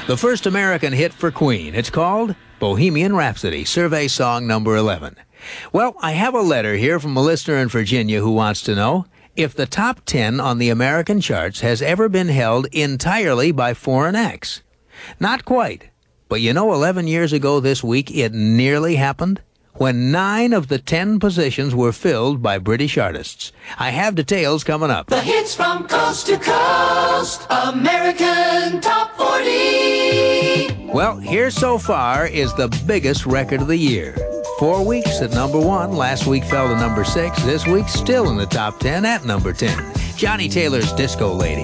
The first American hit for Queen. It's called Bohemian Rhapsody, survey song number 11. Well, I have a letter here from a listener in Virginia who wants to know if the top 10 on the American charts has ever been held entirely by foreign acts. Not quite. But 11 years ago this week, it nearly happened when 9 of the 10 positions were filled by British artists. I have details coming up. The hits from coast to coast, American Top 40. Well, here so far is the biggest record of the year. 4 weeks at number 1. Last week fell to number 6. This week still in the top 10 at number 10. Johnny Taylor's Disco Lady.